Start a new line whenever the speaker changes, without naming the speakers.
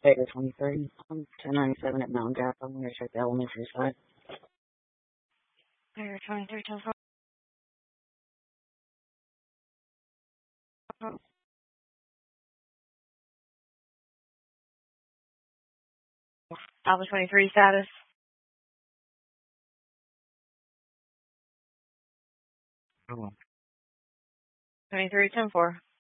Baker 23. 1097 at Mountain Gap. I'm going to check the elementary side.
Baker 23, 10 4. Alpha 23 status. 23, 10 4.